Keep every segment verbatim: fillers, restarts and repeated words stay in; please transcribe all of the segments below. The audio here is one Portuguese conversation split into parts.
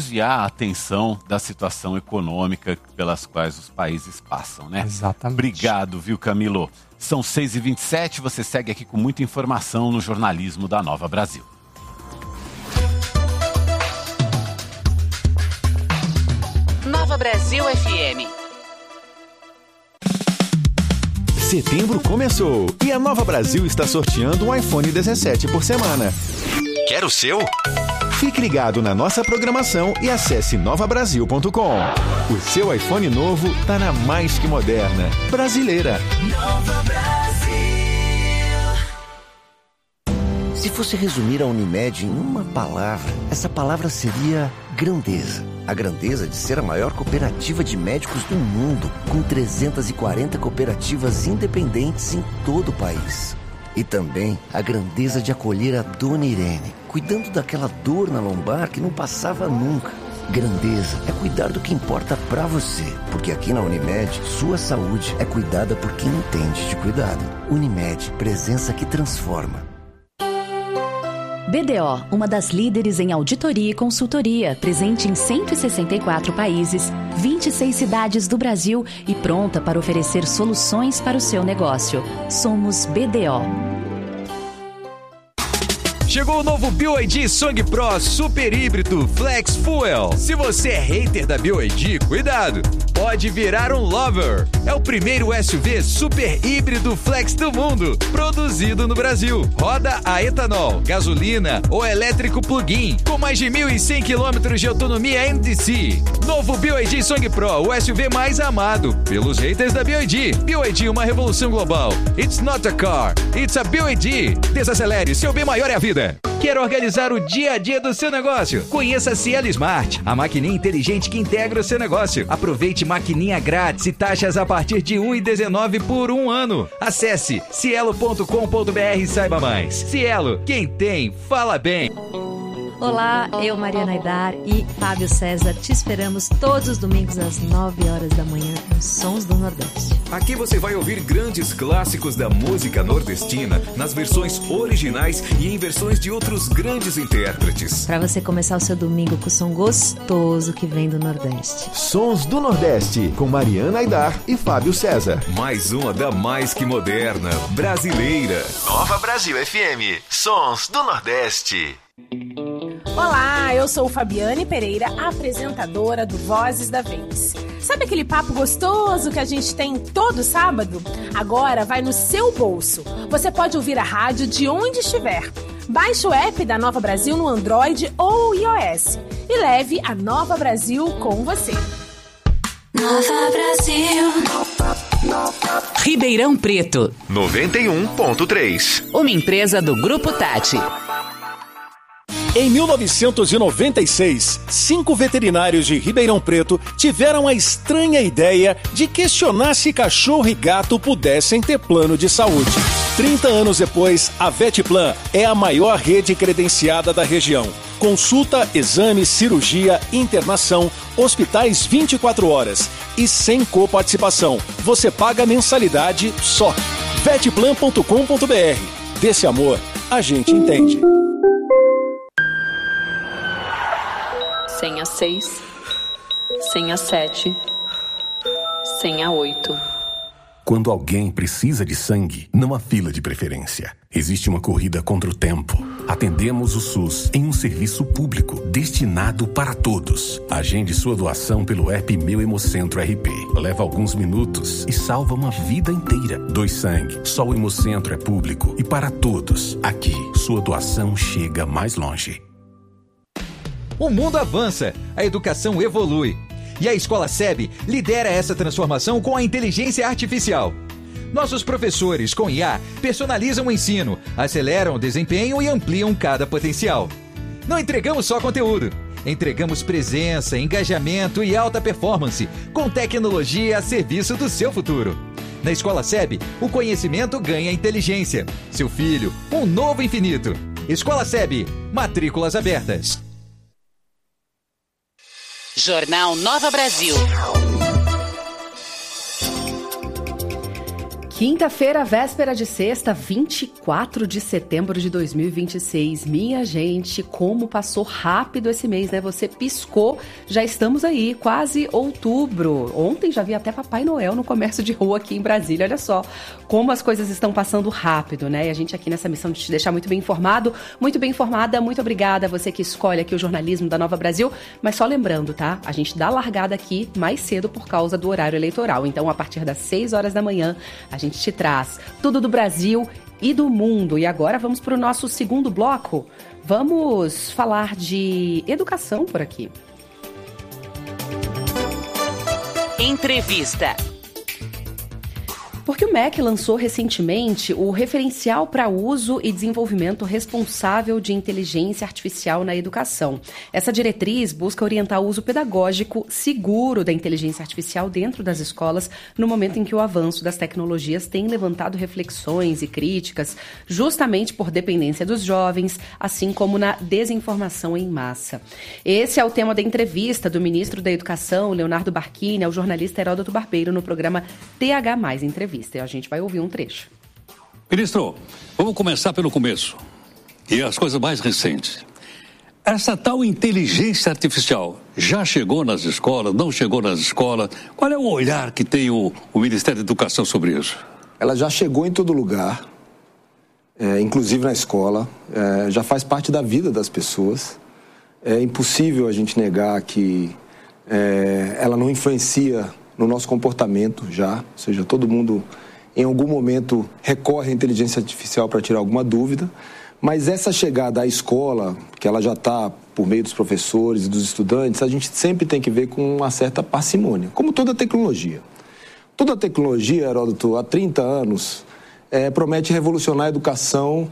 desviar a atenção da situação econômica pelas quais os países passam, né? Exatamente. Obrigado, viu, Camilo? São seis e vinte e sete, você segue aqui com muita informação no jornalismo da Nova Brasil. Nova Brasil F M. Setembro começou e a Nova Brasil está sorteando um iPhone dezessete por semana. Quer o seu? Fique ligado na nossa programação e acesse nova brasil ponto com. O seu iPhone novo tá na mais que moderna brasileira. Nova Brasil. Se fosse resumir a Unimed em uma palavra, essa palavra seria grandeza. A grandeza de ser a maior cooperativa de médicos do mundo, com trezentas e quarenta cooperativas independentes em todo o país. E também a grandeza de acolher a Dona Irene, cuidando daquela dor na lombar que não passava nunca. Grandeza é cuidar do que importa pra você, porque aqui na Unimed, sua saúde é cuidada por quem entende de cuidado. Unimed, presença que transforma. B D O, uma das líderes em auditoria e consultoria, presente em cento e sessenta e quatro países, vinte e seis cidades do Brasil e pronta para oferecer soluções para o seu negócio. Somos B D O. Chegou o novo B Y D Song Pro Super Híbrido Flex Fuel. Se você é hater da B Y D, cuidado, pode virar um lover. É o primeiro S U V super híbrido flex do mundo, produzido no Brasil. Roda a etanol, gasolina ou elétrico plug-in, com mais de mil e cem quilômetros de autonomia N D C. Novo B Y D Song Pro, o S U V mais amado pelos haters da B Y D. B Y D, uma revolução global. It's not a car, it's a B Y D. Desacelere, seu bem maior é a vida. Quer organizar o dia a dia do seu negócio? Conheça a Cielo Smart, a maquininha inteligente que integra o seu negócio. Aproveite maquininha grátis e taxas a partir de um real e dezenove centavos por um ano. Acesse cielo ponto com ponto br e saiba mais. Cielo, quem tem, fala bem. Olá, eu, Mariana Aidar e Fábio César, te esperamos todos os domingos às nove horas da manhã com Sons do Nordeste. Aqui você vai ouvir grandes clássicos da música nordestina nas versões originais e em versões de outros grandes intérpretes. Para você começar o seu domingo com o som gostoso que vem do Nordeste. Sons do Nordeste, com Mariana Aidar e Fábio César. Mais uma da mais que moderna, brasileira. Nova Brasil F M, Sons do Nordeste. Olá, eu sou Fabiane Pereira, apresentadora do Vozes da Vez. Sabe aquele papo gostoso que a gente tem todo sábado? Agora vai no seu bolso. Você pode ouvir a rádio de onde estiver. Baixe o app da Nova Brasil no Android ou iOS e leve a Nova Brasil com você. Nova Brasil. Ribeirão Preto. noventa e um ponto três. Uma empresa do Grupo Tati. Em mil novecentos e noventa e seis, cinco veterinários de Ribeirão Preto tiveram a estranha ideia de questionar se cachorro e gato pudessem ter plano de saúde. trinta anos depois, a Vetplan é a maior rede credenciada da região. Consulta, exame, cirurgia, internação, hospitais vinte e quatro horas e sem coparticipação. Você paga mensalidade só. vetplan ponto com ponto br. Desse amor, a gente entende. Senha seis, senha sete, senha oito. Quando alguém precisa de sangue, não há fila de preferência. Existe uma corrida contra o tempo. Atendemos o SUS em um serviço público destinado para todos. Agende sua doação pelo app Meu Hemocentro R P. Leva alguns minutos e salva uma vida inteira. Doe sangue. Só o Hemocentro é público e para todos. Aqui, sua doação chega mais longe. O mundo avança, a educação evolui. E a Escola S E B lidera essa transformação com a inteligência artificial. Nossos professores, com I A, personalizam o ensino, aceleram o desempenho e ampliam cada potencial. Não entregamos só conteúdo, entregamos presença, engajamento e alta performance, com tecnologia a serviço do seu futuro. Na Escola S E B, o conhecimento ganha inteligência. Seu filho, um novo infinito. Escola S E B, matrículas abertas. Jornal Nova Brasil. Quinta-feira, véspera de sexta, vinte e quatro de setembro de dois mil e vinte e seis. Minha gente, como passou rápido esse mês, né? Você piscou, já estamos aí, quase outubro. Ontem já vi até Papai Noel no comércio de rua aqui em Brasília. Olha só como as coisas estão passando rápido, né? E a gente aqui nessa missão de te deixar muito bem informado, muito bem informada. Muito obrigada a você que escolhe aqui o jornalismo da Nova Brasil. Mas só lembrando, tá? A gente dá largada aqui mais cedo por causa do horário eleitoral. Então, a partir das seis horas da manhã, a gente te traz tudo do Brasil e do mundo. E agora vamos para o nosso segundo bloco. Vamos falar de educação por aqui. Entrevista. Porque o M E C lançou recentemente o referencial para uso e desenvolvimento responsável de inteligência artificial na educação. Essa diretriz busca orientar o uso pedagógico seguro da inteligência artificial dentro das escolas, no momento em que o avanço das tecnologias tem levantado reflexões e críticas, justamente por dependência dos jovens, assim como na desinformação em massa. Esse é o tema da entrevista do ministro da Educação, Leonardo Barquini, ao jornalista Heródoto Barbeiro, no programa T H mais Entrevista. E a gente vai ouvir um trecho. Ministro, vamos começar pelo começo. E as coisas mais recentes. Essa tal inteligência artificial já chegou nas escolas, não chegou nas escolas? Qual é o olhar que tem o, o Ministério da Educação sobre isso? Ela já chegou em todo lugar, é, inclusive na escola, é, já faz parte da vida das pessoas. É impossível a gente negar que é, ela não influencia no nosso comportamento já, ou seja, todo mundo em algum momento recorre à inteligência artificial para tirar alguma dúvida, mas essa chegada à escola, que ela já está por meio dos professores e dos estudantes, a gente sempre tem que ver com uma certa parcimônia, como toda tecnologia. Toda tecnologia, Heródoto, há trinta anos, é, promete revolucionar a educação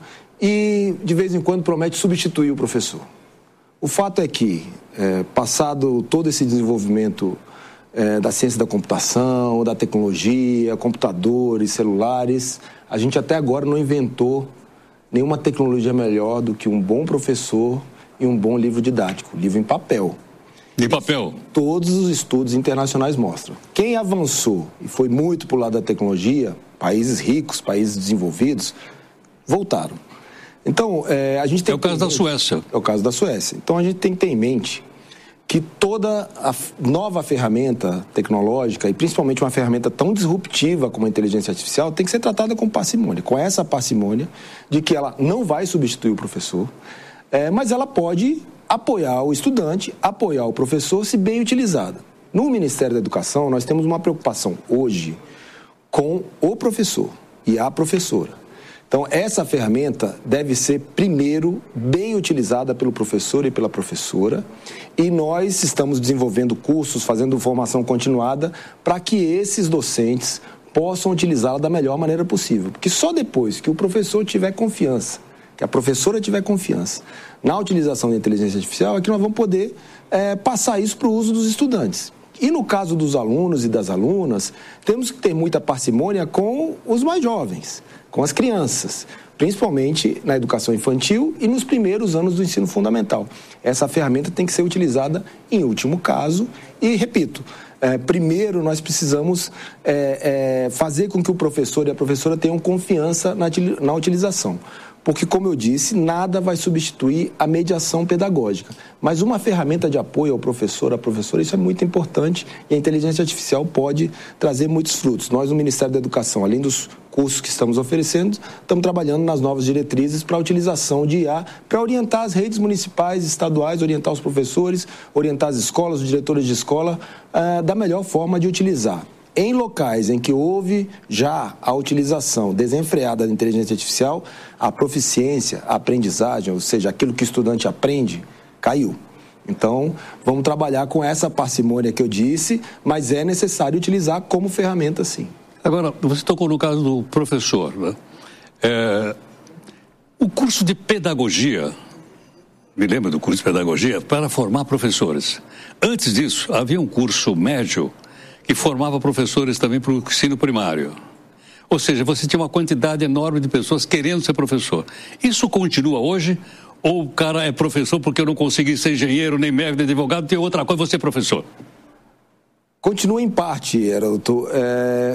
e, de vez em quando, promete substituir o professor. O fato é que, é, passado todo esse desenvolvimento É, da ciência da computação, da tecnologia, computadores, celulares, a gente até agora não inventou nenhuma tecnologia melhor do que um bom professor e um bom livro didático, livro em papel. De papel? Todos os estudos internacionais mostram. Quem avançou e foi muito para o lado da tecnologia, países ricos, países desenvolvidos, voltaram. Então, é, a gente tem É o caso da Suécia. É o caso da Suécia. Então, a gente tem que ter em mente que toda a nova ferramenta tecnológica, e principalmente uma ferramenta tão disruptiva como a inteligência artificial, tem que ser tratada com parcimônia, com essa parcimônia de que ela não vai substituir o professor, é, mas ela pode apoiar o estudante, apoiar o professor, se bem utilizada. No Ministério da Educação, nós temos uma preocupação hoje com o professor e a professora. Então, essa ferramenta deve ser, primeiro, bem utilizada pelo professor e pela professora, e nós estamos desenvolvendo cursos, fazendo formação continuada, para que esses docentes possam utilizá-la da melhor maneira possível. Porque só depois que o professor tiver confiança, que a professora tiver confiança na utilização da inteligência artificial, é que nós vamos poder é, passar isso para o uso dos estudantes. E no caso dos alunos e das alunas, temos que ter muita parcimônia com os mais jovens, com as crianças, principalmente na educação infantil e nos primeiros anos do ensino fundamental. Essa ferramenta tem que ser utilizada em último caso e, repito, é, primeiro nós precisamos é, é, fazer com que o professor e a professora tenham confiança na, na utilização. Porque, como eu disse, nada vai substituir a mediação pedagógica. Mas uma ferramenta de apoio ao professor, à professora, isso é muito importante e a inteligência artificial pode trazer muitos frutos. Nós, no Ministério da Educação, além dos cursos que estamos oferecendo, estamos trabalhando nas novas diretrizes para a utilização de I A, para orientar as redes municipais, estaduais, orientar os professores, orientar as escolas, os diretores de escola, uh, da melhor forma de utilizar. Em locais em que houve já a utilização desenfreada da inteligência artificial, a proficiência, a aprendizagem, ou seja, aquilo que o estudante aprende, caiu. Então, vamos trabalhar com essa parcimônia que eu disse, mas é necessário utilizar como ferramenta, sim. Agora, você tocou no caso do professor, né? É, o curso de pedagogia, me lembra do curso de pedagogia, para formar professores. Antes disso, havia um curso médio que formava professores também para o ensino primário. Ou seja, você tinha uma quantidade enorme de pessoas querendo ser professor. Isso continua hoje? Ou o cara é professor porque eu não consegui ser engenheiro, nem médico, nem advogado, tem outra coisa, você é professor? Continua em parte, Heródoto. É...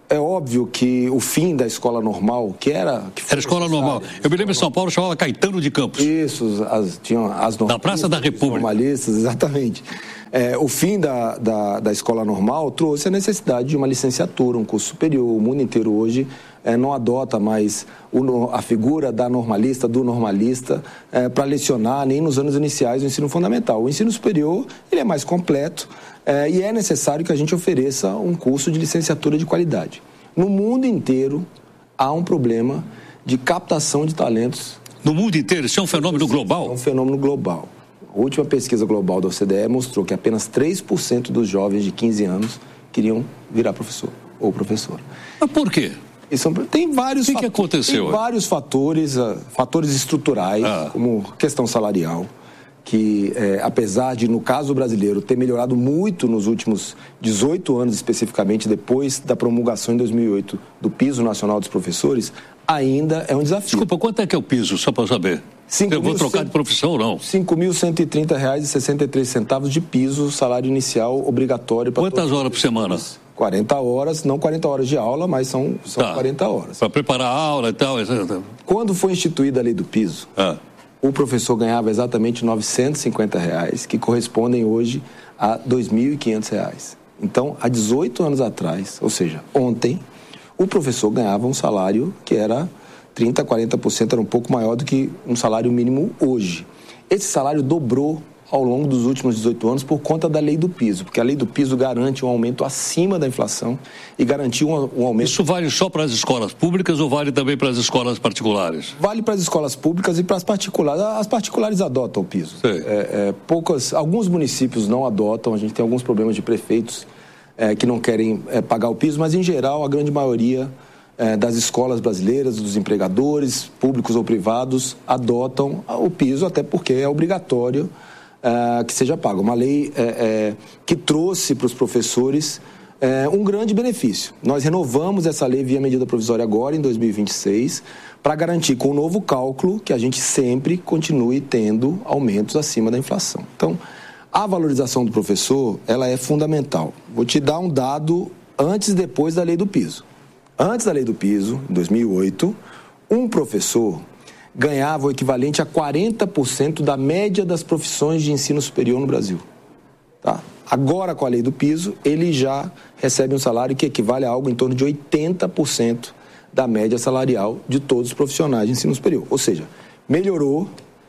é óbvio que o fim da escola normal, que era... Que era escola normal. Eu me lembro em São Paulo, chamava Caetano de Campos. Isso, as, tinham as normalistas. Na Praça da República. Normalistas, exatamente. É, o fim da, da, da escola normal trouxe a necessidade de uma licenciatura, um curso superior. O mundo inteiro hoje é, não adota mais o, a figura da normalista, do normalista, é, para lecionar nem nos anos iniciais do ensino fundamental. O ensino superior ele é mais completo é, e é necessário que a gente ofereça um curso de licenciatura de qualidade. No mundo inteiro há um problema de captação de talentos. No mundo inteiro? Isso é um fenômeno global? É um fenômeno global. A última pesquisa global da O C D E mostrou que apenas três por cento dos jovens de quinze anos queriam virar professor ou professora. Mas por quê? Isso, tem vários, o que, que aconteceu? Tem vários fatores, uh, fatores estruturais, ah. como questão salarial, que é, apesar de, no caso brasileiro, ter melhorado muito nos últimos dezoito anos, especificamente depois da promulgação em dois mil e oito do Piso Nacional dos Professores, ainda é um desafio. Desculpa, quanto é que é o piso, só para saber? Eu vou trocar de profissão ou não? cinco mil cento e trinta reais e sessenta e três centavos de piso, salário inicial obrigatório. Para Quantas horas por semana? quarenta horas, não quarenta horas de aula, mas são, são tá. quarenta horas. Para preparar a aula e tal. etcétera. Quando foi instituída a lei do piso, ah. o professor ganhava exatamente novecentos e cinquenta reais, que correspondem hoje a dois mil e quinhentos reais. Então, há dezoito anos atrás, ou seja, ontem, o professor ganhava um salário que era trinta, quarenta por cento, era um pouco maior do que um salário mínimo hoje. Esse salário dobrou ao longo dos últimos dezoito anos por conta da lei do piso, porque a lei do piso garante um aumento acima da inflação e garantiu um, um aumento... Isso vale só para as escolas públicas ou vale também para as escolas particulares? Vale para as escolas públicas e para as particulares. As particulares adotam o piso. É, é, poucas, alguns municípios não adotam, a gente tem alguns problemas de prefeitos é, que não querem é, pagar o piso, mas em geral a grande maioria é, das escolas brasileiras, dos empregadores, públicos ou privados, adotam o piso, até porque é obrigatório Uh, que seja pago. Uma lei é, é, que trouxe para os professores é, um grande benefício. Nós renovamos essa lei via medida provisória agora, em dois mil e vinte e seis, para garantir com o novo cálculo que a gente sempre continue tendo aumentos acima da inflação. Então, a valorização do professor, ela é fundamental. Vou te dar um dado antes e depois da lei do piso. Antes da lei do piso, em dois mil e oito, um professor ganhava o equivalente a quarenta por cento da média das profissões de ensino superior no Brasil. Tá? Agora, com a lei do piso, ele já recebe um salário que equivale a algo em torno de oitenta por cento da média salarial de todos os profissionais de ensino superior. Ou seja, melhorou,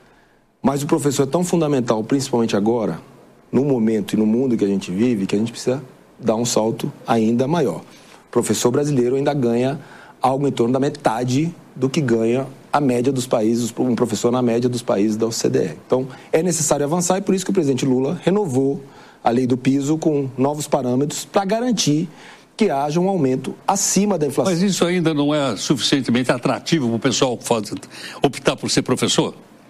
mas o professor é tão fundamental, principalmente agora, no momento e no mundo que a gente vive, que a gente precisa dar um salto ainda maior. O professor brasileiro ainda ganha algo em torno da metade do que ganha a média dos países, um professor na média dos países da O C D E. Então, é necessário avançar e por isso que o presidente Lula renovou a lei do piso com novos parâmetros para garantir que haja um aumento acima da inflação. Mas isso ainda não é suficientemente atrativo para o pessoal optar por ser professor?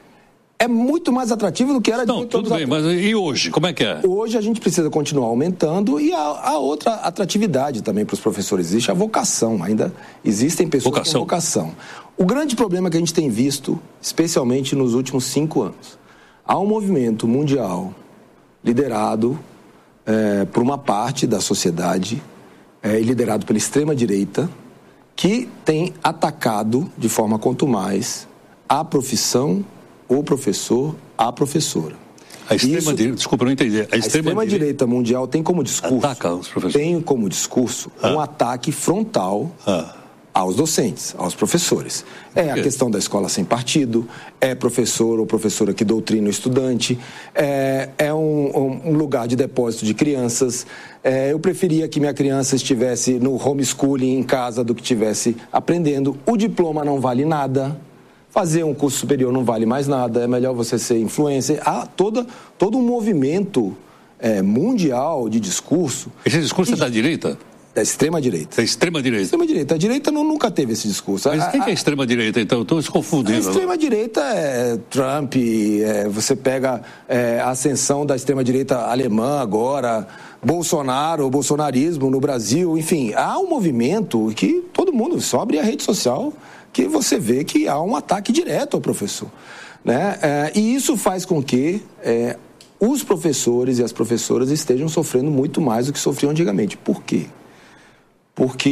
É muito mais atrativo do que era... Não, tudo bem, mas e hoje? Como é que é? Hoje a gente precisa continuar aumentando e há, há outra atratividade também para os professores. Existe a vocação, ainda existem pessoas vocação. com vocação. O grande problema que a gente tem visto, especialmente nos últimos cinco anos, há um movimento mundial liderado é, por uma parte da sociedade, é, liderado pela extrema-direita, que tem atacado de forma contumaz a profissão, o professor, a professora. A extrema-direita, desculpa, eu não entendi. A extrema-direita mundial tem como discurso, ataca os professores. Tem como discurso ah. um ataque frontal ah. aos docentes, aos professores. É a questão da escola sem partido, é professor ou professora que doutrina o estudante, é, é um, um lugar de depósito de crianças. É, eu preferia que minha criança estivesse no homeschooling em casa do que estivesse aprendendo. O diploma não vale nada. Fazer um curso superior não vale mais nada, é melhor você ser influencer. Há toda, todo um movimento é, mundial de discurso. Esse discurso é da direita? Da extrema-direita. Da extrema-direita. Extrema-direita. A direita não, nunca teve esse discurso. Mas quem que é a extrema-direita, então? Eu estou se confundindo. A extrema-direita é Trump, é, você pega é, a ascensão da extrema-direita alemã agora, Bolsonaro, o bolsonarismo no Brasil, enfim. Há um movimento que todo mundo, só abrir a rede social, que você vê que há um ataque direto ao professor. Né? É, e isso faz com que é, os professores e as professoras estejam sofrendo muito mais do que sofriam antigamente. Por quê? Porque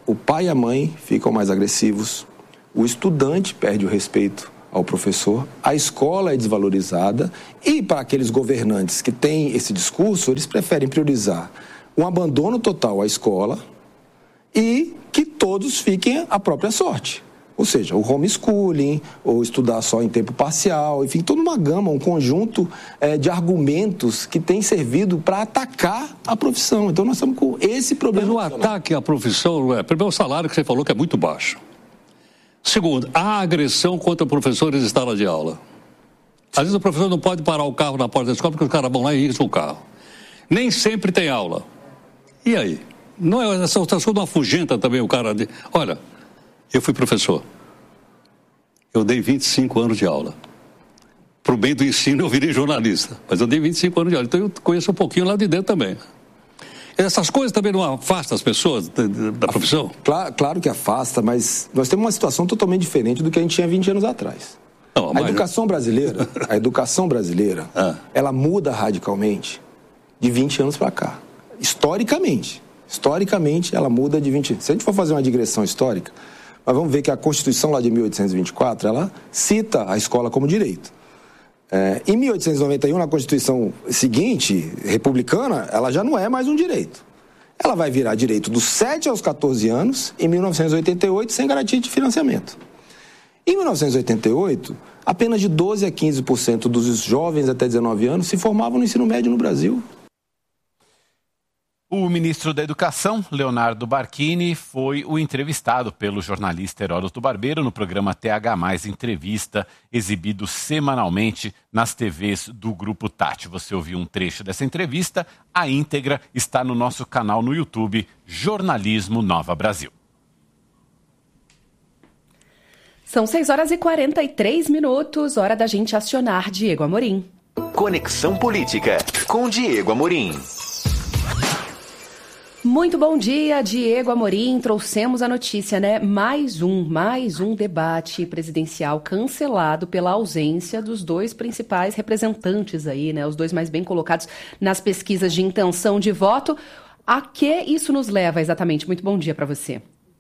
o pai e a mãe ficam mais agressivos, o estudante perde o respeito ao professor, a escola é desvalorizada e para aqueles governantes que têm esse discurso, eles preferem priorizar um abandono total à escola e que todos fiquem à própria sorte. Ou seja, o homeschooling, ou estudar só em tempo parcial, enfim, toda uma gama, um conjunto é, de argumentos que tem servido para atacar a profissão. Então nós estamos com esse problema. Mas o ataque à profissão, é, primeiro o salário que você falou que é muito baixo. Segundo, a agressão contra professores em sala de aula. Às vezes o professor não pode parar o carro na porta da escola porque os caras vão lá e riscam o carro. Nem sempre tem aula. E aí? Não é essa situação de uma afugenta também o cara de... Olha, eu fui professor. Eu dei vinte e cinco anos de aula. Para o bem do ensino eu virei jornalista. Mas eu dei vinte e cinco anos de aula. Então eu conheço um pouquinho lá de dentro também. Essas coisas também não afastam as pessoas da, da profissão? Claro, claro que afasta, mas nós temos uma situação totalmente diferente do que a gente tinha vinte anos atrás. Não, mas... A educação brasileira, a educação brasileira, ah. ela muda radicalmente de vinte anos para cá. Historicamente. Historicamente, ela muda de vinte anos. Se a gente for fazer uma digressão histórica, nós vamos ver que a Constituição lá de mil oitocentos e vinte e quatro, ela cita a escola como direito. É, em mil oitocentos e noventa e um, na Constituição seguinte, republicana, ela já não é mais um direito. Ela vai virar direito dos sete aos catorze anos, em mil novecentos e oitenta e oito, sem garantia de financiamento. Em mil novecentos e oitenta e oito, apenas de doze a quinze por cento dos jovens até dezenove anos se formavam no ensino médio no Brasil. O ministro da Educação, Leonardo Barquini, foi o entrevistado pelo jornalista Heródoto Barbeiro no programa T H mais Entrevista, exibido semanalmente nas T Vs do Grupo Tati. Você ouviu um trecho dessa entrevista, a íntegra está no nosso canal no YouTube, Jornalismo Nova Brasil. São seis horas e quarenta e três minutos, hora da gente acionar Diego Amorim. Conexão Política, com Diego Amorim. Muito bom dia, Diego Amorim. Trouxemos a notícia, né? Mais um, mais um debate presidencial cancelado pela ausência dos dois principais representantes aí, né? Os dois mais bem colocados nas pesquisas de intenção de voto. A que isso nos leva exatamente? Muito bom dia para você.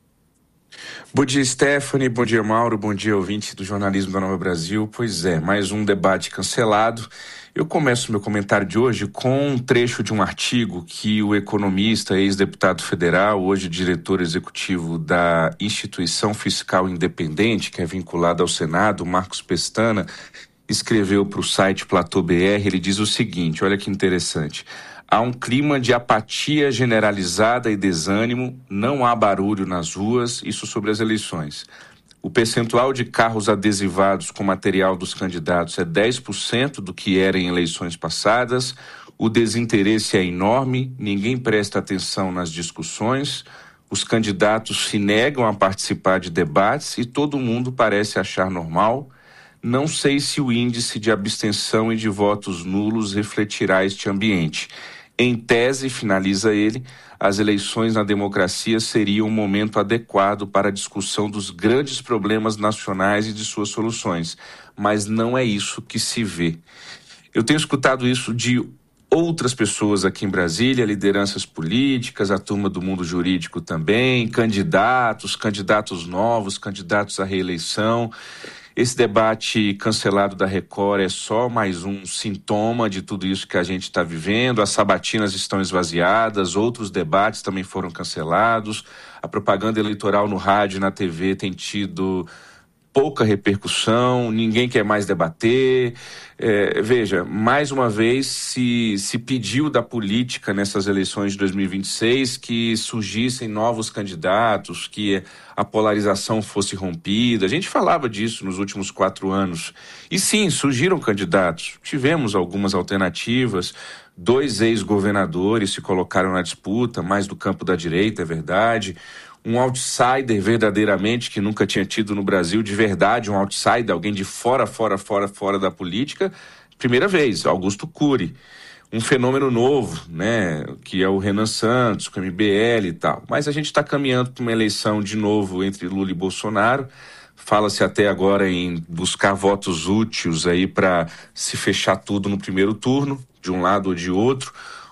Bom dia, Stephanie. Bom dia, Mauro. Bom dia, ouvinte do Jornalismo da Nova Brasil. Pois é, mais um debate cancelado. Eu começo meu comentário de hoje com um trecho de um artigo que o economista, ex-deputado federal, hoje diretor executivo da Instituição Fiscal Independente, que é vinculada ao Senado, Marcos Pestana, escreveu para o site Platô B R. Ele diz o seguinte, olha que interessante: há um clima de apatia generalizada e desânimo, não há barulho nas ruas, isso sobre as eleições. O percentual de carros adesivados com material dos candidatos é dez por cento do que era em eleições passadas, o desinteresse é enorme, ninguém presta atenção nas discussões, os candidatos se negam a participar de debates e todo mundo parece achar normal. Não sei se o índice de abstenção e de votos nulos refletirá este ambiente. Em tese, finaliza ele, as eleições na democracia seriam um momento adequado para a discussão dos grandes problemas nacionais e de suas soluções, mas não é isso que se vê. Eu tenho escutado isso de outras pessoas aqui em Brasília, lideranças políticas, a turma do mundo jurídico também, candidatos, candidatos novos, candidatos à reeleição. Esse debate cancelado da Record é só mais um sintoma de tudo isso que a gente está vivendo. As sabatinas estão esvaziadas, outros debates também foram cancelados. A propaganda eleitoral no rádio e na T V tem tido pouca repercussão, ninguém quer mais debater. É, veja, mais uma vez se, se pediu da política nessas eleições de dois mil e vinte e seis que surgissem novos candidatos, que a polarização fosse rompida. A gente falava disso nos últimos quatro anos. E sim, surgiram candidatos. Tivemos algumas alternativas. Dois ex-governadores se colocaram na disputa, mais do campo da direita, é verdade. Um outsider verdadeiramente, que nunca tinha tido no Brasil, de verdade, um outsider, alguém de fora, fora, fora, fora da política, primeira vez, Augusto Cury. Um fenômeno novo, né, que é o Renan Santos, com o M B L e tal. Mas a gente está caminhando para uma eleição de novo entre Lula e Bolsonaro. Fala-se até agora em buscar votos úteis aí para se fechar tudo no primeiro turno, de um lado ou de outro.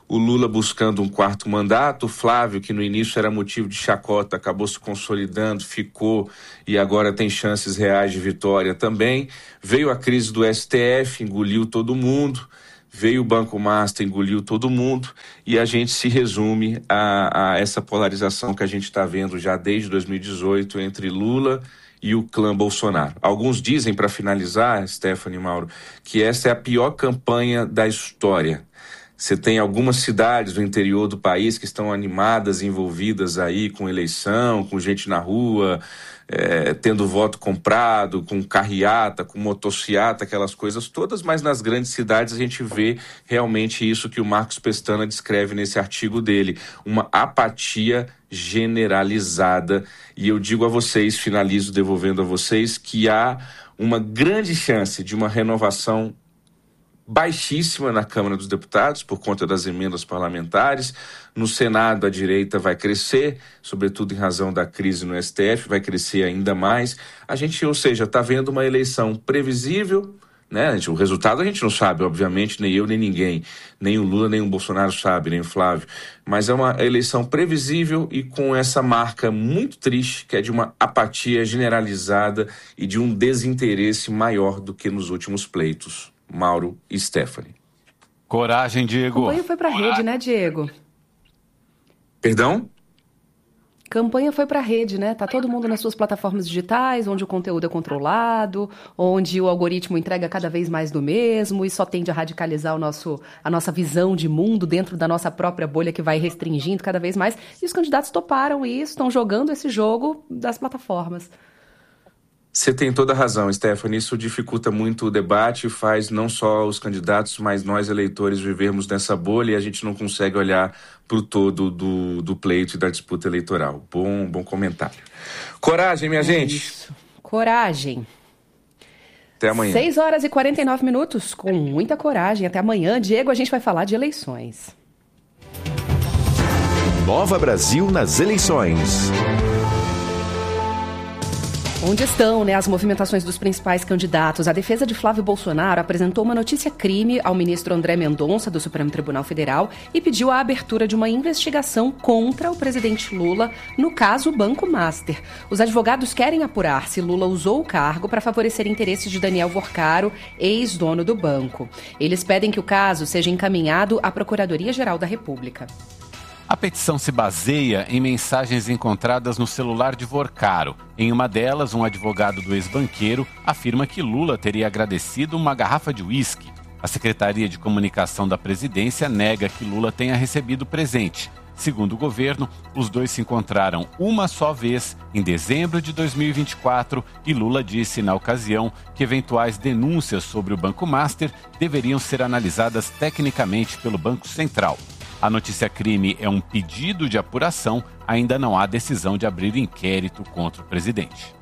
o Lula buscando um quarto mandato, o Flávio, que no início era motivo de chacota, acabou se consolidando, ficou e agora tem chances reais de vitória também. Veio a crise do S T F, engoliu todo mundo. Veio o Banco Master, engoliu todo mundo, e a gente se resume a, a essa polarização que a gente está vendo já desde dois mil e dezoito entre Lula e o clã Bolsonaro. Alguns dizem, para finalizar, Stephanie e Mauro, que essa é a pior campanha da história. Você tem algumas cidades do interior do país que estão animadas, envolvidas aí com eleição, com gente na rua, É, tendo voto comprado, com carreata, com motociata, aquelas coisas todas, mas nas grandes cidades a gente vê realmente isso que o Marcos Pestana descreve nesse artigo dele, uma apatia generalizada. E eu digo a vocês, finalizo devolvendo a vocês, que há uma grande chance de uma renovação baixíssima na Câmara dos Deputados, por conta das emendas parlamentares. No Senado, a direita vai crescer, sobretudo em razão da crise no S T F, vai crescer ainda mais. A gente, ou seja, está vendo uma eleição previsível, né? O resultado a gente não sabe, obviamente, nem eu, nem ninguém. Nem o Lula, nem o Bolsonaro sabe, nem o Flávio. Mas é uma eleição previsível e com essa marca muito triste, que é de uma apatia generalizada e de um desinteresse maior do que nos últimos pleitos. Mauro e Stephanie. Coragem, Diego. A campanha foi pra rede, né, Diego? Perdão? Campanha foi pra rede, né? Tá todo mundo nas suas plataformas digitais, onde o conteúdo é controlado, onde o algoritmo entrega cada vez mais do mesmo e só tende a radicalizar o nosso, a nossa visão de mundo dentro da nossa própria bolha, que vai restringindo cada vez mais. E os candidatos toparam isso, estão jogando esse jogo das plataformas. Você tem toda a razão, Stephanie. Isso dificulta muito o debate, faz não só os candidatos, mas nós eleitores vivermos nessa bolha e a gente não consegue olhar para o todo do, do pleito e da disputa eleitoral. Bom, bom comentário. Coragem, minha é gente. Isso. Coragem. Até amanhã. seis horas e quarenta e nove minutos, com muita coragem. Até amanhã. Diego, a gente vai falar de eleições. Nova Brasil nas eleições. Onde estão, né, as movimentações dos principais candidatos? A defesa de Flávio Bolsonaro apresentou uma notícia-crime ao ministro André Mendonça, do Supremo Tribunal Federal, e pediu a abertura de uma investigação contra o presidente Lula no caso Banco Master. Os advogados querem apurar se Lula usou o cargo para favorecer interesses de Daniel Vorcaro, ex-dono do banco. Eles pedem que o caso seja encaminhado à Procuradoria-Geral da República. A petição se baseia em mensagens encontradas no celular de Vorcaro. Em uma delas, um advogado do ex-banqueiro afirma que Lula teria agradecido uma garrafa de uísque. A Secretaria de Comunicação da Presidência nega que Lula tenha recebido presente. Segundo o governo, os dois se encontraram uma só vez, em dezembro de dois mil e vinte e quatro, e Lula disse na ocasião que eventuais denúncias sobre o Banco Master deveriam ser analisadas tecnicamente pelo Banco Central. A notícia-crime é um pedido de apuração, ainda não há decisão de abrir inquérito contra o presidente.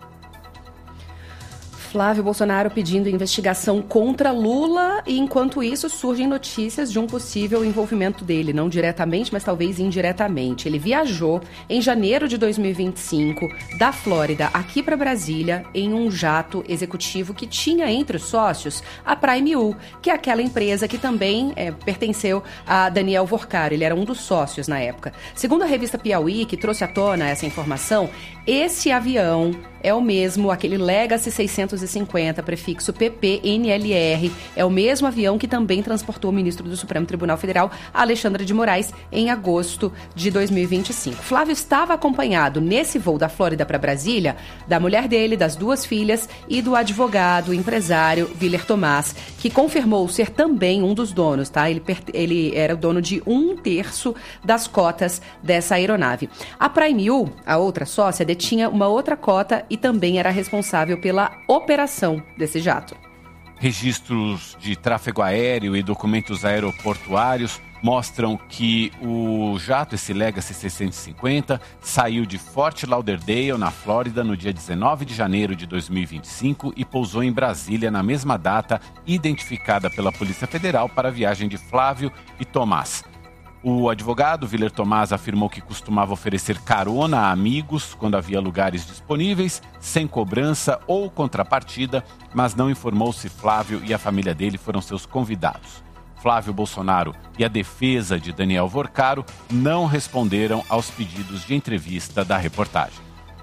Flávio Bolsonaro pedindo investigação contra Lula e, enquanto isso, surgem notícias de um possível envolvimento dele, não diretamente, mas talvez indiretamente. Ele viajou em janeiro de dois mil e vinte e cinco da Flórida aqui para Brasília em um jato executivo que tinha entre os sócios a Prime U, que é aquela empresa que também é, pertenceu a Daniel Vorcaro. Ele era um dos sócios na época. Segundo a revista Piauí, que trouxe à tona essa informação, esse avião é o mesmo, aquele Legacy seiscentos e cinquenta, prefixo P P N L R, é o mesmo avião que também transportou o ministro do Supremo Tribunal Federal, Alexandre de Moraes, em agosto de dois mil e vinte e cinco. Flávio estava acompanhado nesse voo da Flórida para Brasília, da mulher dele, das duas filhas e do advogado, empresário Willer Tomás, que confirmou ser também um dos donos, tá? Ele, ele era o dono de um terço das cotas dessa aeronave. A Prime U, a outra sócia, detinha uma outra cota e também era responsável pela operação desse jato. Registros de tráfego aéreo e documentos aeroportuários mostram que o jato, esse Legacy seiscentos e cinquenta, saiu de Fort Lauderdale, na Flórida, no dia dezenove de janeiro de dois mil e vinte e cinco e pousou em Brasília na mesma data, identificada pela Polícia Federal para a viagem de Flávio e Tomás. O advogado Willer Tomás afirmou que costumava oferecer carona a amigos quando havia lugares disponíveis, sem cobrança ou contrapartida, mas não informou se Flávio e a família dele foram seus convidados. Flávio Bolsonaro e a defesa de Daniel Vorcaro não responderam aos pedidos de entrevista da reportagem.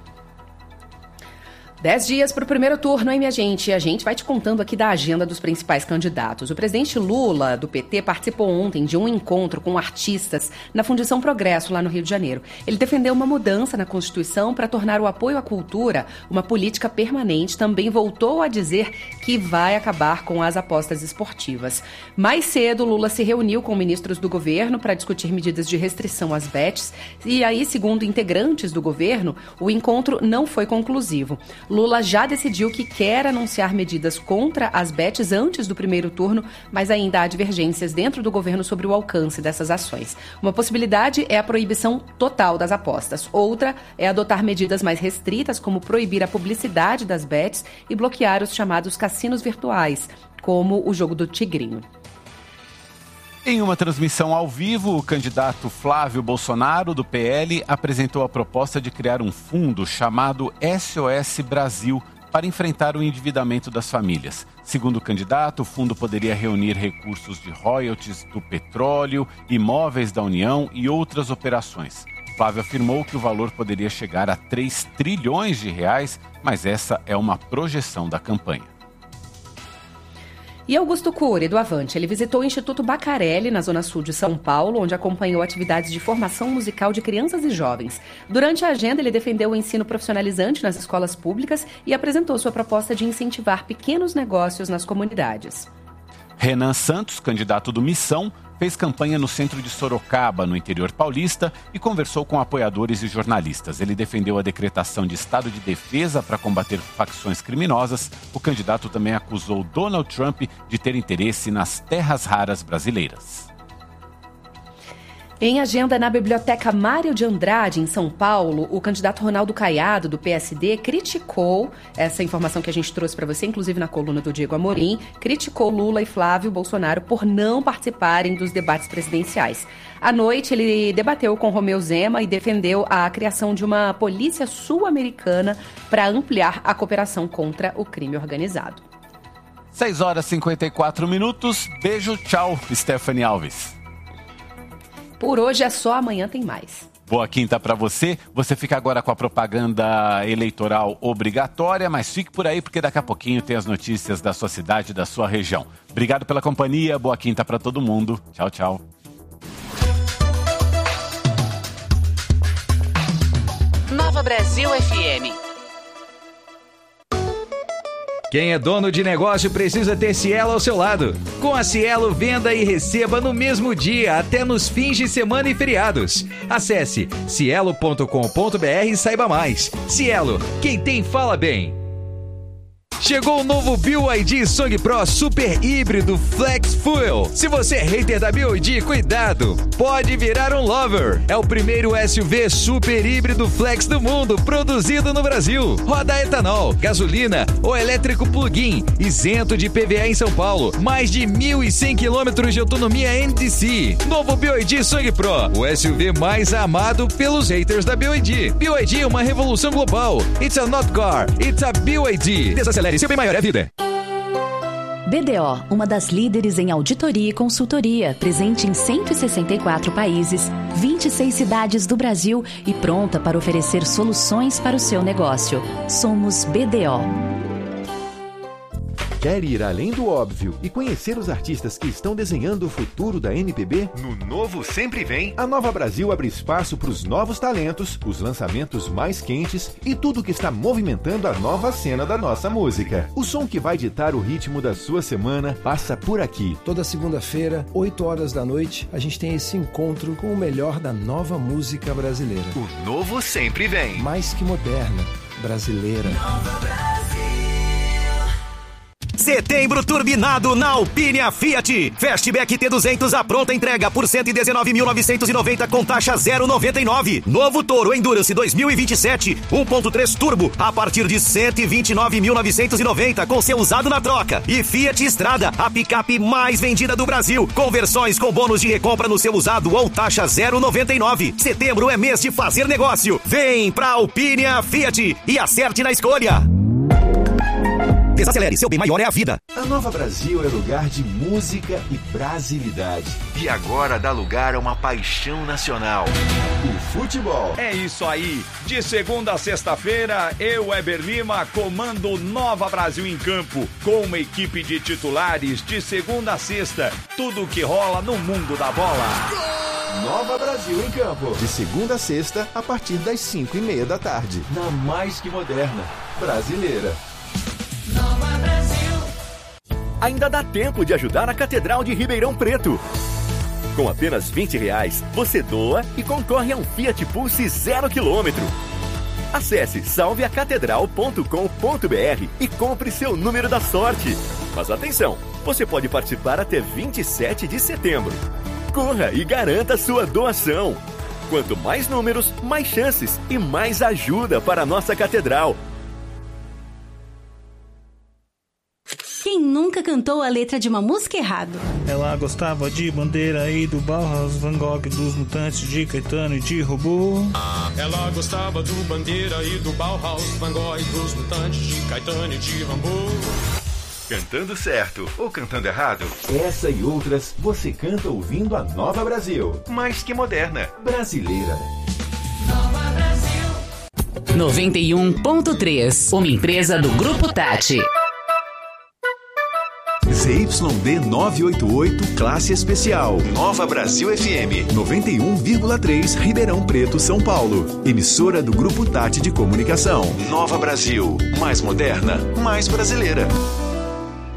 Dez dias para o primeiro turno, hein, minha gente? E a gente vai te contando aqui da agenda dos principais candidatos. O presidente Lula, do P T, participou ontem de um encontro com artistas na Fundição Progresso, lá no Rio de Janeiro. Ele defendeu uma mudança na Constituição para tornar o apoio à cultura uma política permanente. Também voltou a dizer que vai acabar com as apostas esportivas. Mais cedo, Lula se reuniu com ministros do governo para discutir medidas de restrição às bets. E aí, segundo integrantes do governo, o encontro não foi conclusivo. Lula já decidiu que quer anunciar medidas contra as bets antes do primeiro turno, mas ainda há divergências dentro do governo sobre o alcance dessas ações. Uma possibilidade é a proibição total das apostas. Outra é adotar medidas mais restritas, como proibir a publicidade das bets e bloquear os chamados cassinos virtuais, como o jogo do Tigrinho. Em uma transmissão ao vivo, o candidato Flávio Bolsonaro, do P L, apresentou a proposta de criar um fundo chamado S O S Brasil para enfrentar o endividamento das famílias. Segundo o candidato, o fundo poderia reunir recursos de royalties do petróleo, imóveis da União e outras operações. Flávio afirmou que o valor poderia chegar a três trilhões de reais, mas essa é uma projeção da campanha. E Augusto Cury, do Avante, ele visitou o Instituto Bacarelli, na Zona Sul de São Paulo, onde acompanhou atividades de formação musical de crianças e jovens. Durante a agenda, ele defendeu o ensino profissionalizante nas escolas públicas e apresentou sua proposta de incentivar pequenos negócios nas comunidades. Renan Santos, candidato do Missão, fez campanha no centro de Sorocaba, no interior paulista, e conversou com apoiadores e jornalistas. Ele defendeu a decretação de estado de defesa para combater facções criminosas. O candidato também acusou Donald Trump de ter interesse nas terras raras brasileiras. Em agenda na Biblioteca Mário de Andrade, em São Paulo, o candidato Ronaldo Caiado, do P S D, criticou, essa informação que a gente trouxe para você, inclusive na coluna do Diego Amorim, criticou Lula e Flávio Bolsonaro por não participarem dos debates presidenciais. À noite, ele debateu com Romeu Zema e defendeu a criação de uma polícia sul-americana para ampliar a cooperação contra o crime organizado. seis horas e cinquenta e quatro minutos. Beijo, tchau, Stephanie Alves. Por hoje é só, amanhã tem mais. Boa quinta para você. Você fica agora com a propaganda eleitoral obrigatória, mas fique por aí porque daqui a pouquinho tem as notícias da sua cidade, da sua região. Obrigado pela companhia, boa quinta para todo mundo. Tchau, tchau. Nova Brasil F M. Quem é dono de negócio precisa ter Cielo ao seu lado. Com a Cielo, venda e receba no mesmo dia, até nos fins de semana e feriados. Acesse cielo ponto com ponto br e saiba mais. Cielo, quem tem fala bem. Chegou o novo B Y D Song Pro Super Híbrido Flex Fuel. Se você é hater da B Y D, cuidado, pode virar um lover. É o primeiro S U V super híbrido flex do mundo, produzido no Brasil. Roda etanol, gasolina ou elétrico plug-in, isento de I P V A em São Paulo. Mais de mil e cem quilômetros de autonomia N D C. Novo B Y D Song Pro, o S U V mais amado pelos haters da B Y D. B Y D é uma revolução global. It's a not car, it's a B Y D. Desacelere, seu bem maior é a vida. B D O, uma das líderes em auditoria e consultoria, presente em cento e sessenta e quatro países, vinte e seis cidades do Brasil e pronta para oferecer soluções para o seu negócio. Somos B D O. Quer ir além do óbvio e conhecer os artistas que estão desenhando o futuro da M P B? No Novo Sempre Vem, a Nova Brasil abre espaço para os novos talentos, os lançamentos mais quentes e tudo que está movimentando a nova cena da nossa música. O som que vai ditar o ritmo da sua semana passa por aqui. Toda segunda-feira, oito horas da noite, a gente tem esse encontro com o melhor da nova música brasileira. O Novo Sempre Vem. Mais que moderna, brasileira. Nova Brasil. Setembro turbinado na Alpine Fiat. Fastback T duzentos à pronta entrega por cento e dezenove mil novecentos e noventa com taxa zero vírgula noventa e nove. Novo Toro Endurance dois mil e vinte e sete um ponto três Turbo a partir de cento e vinte e nove mil novecentos e noventa com seu usado na troca. E Fiat Strada, a picape mais vendida do Brasil. Conversões com bônus de recompra no seu usado ou taxa zero vírgula noventa e nove. Setembro é mês de fazer negócio. Vem pra Alpine Fiat e acerte na escolha. Desacelere, seu bem maior é a vida. A Nova Brasil é lugar de música e brasilidade. E agora dá lugar a uma paixão nacional: o futebol. É isso aí. De segunda a sexta-feira, eu, Weber Lima, comando Nova Brasil em campo, com uma equipe de titulares de segunda a sexta. Tudo o que rola no mundo da bola. Nova Brasil em campo, de segunda a sexta, a partir das cinco e meia da tarde. Na mais que moderna, brasileira. Nova Brasil. Ainda dá tempo de ajudar a Catedral de Ribeirão Preto. Com apenas vinte reais, você doa e concorre a um Fiat Pulse zero quilômetro. Acesse salve a catedral ponto com ponto br e compre seu número da sorte. Mas atenção, você pode participar até vinte e sete de setembro. Corra e garanta sua doação. Quanto mais números, mais chances e mais ajuda para a nossa catedral. Quem nunca cantou a letra de uma música errado? Ela gostava de Bandeira e do Bauhaus, Van Gogh, dos Mutantes, de Caetano e de Robô. Ela gostava do Bandeira e do Bauhaus, Van Gogh, dos Mutantes, de Caetano e de Rambo. Cantando certo ou cantando errado? Essa e outras você canta ouvindo a Nova Brasil. Mais que moderna, brasileira. Nova Brasil. noventa e um ponto três, uma empresa do Grupo Tati. Z Y D novecentos e oitenta e oito, classe especial. Nova Brasil F M. noventa e um vírgula três, Ribeirão Preto, São Paulo. Emissora do Grupo Tati de Comunicação. Nova Brasil. Mais moderna, mais brasileira.